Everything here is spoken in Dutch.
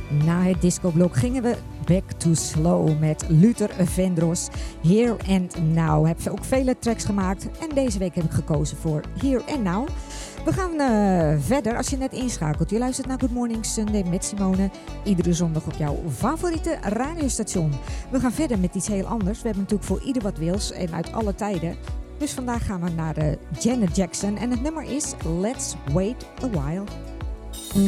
Na het discoblok gingen we back to slow met Luther Vandross. Here and Now. Heb ook vele tracks gemaakt en deze week heb ik gekozen voor Here and Now. We gaan verder als je net inschakelt. Je luistert naar Good Morning Sunday met Simone. Iedere zondag op jouw favoriete radiostation. We gaan verder met iets heel anders. We hebben natuurlijk voor ieder wat wils en uit alle tijden. Dus vandaag gaan we naar Janet Jackson en het nummer is Let's Wait a While.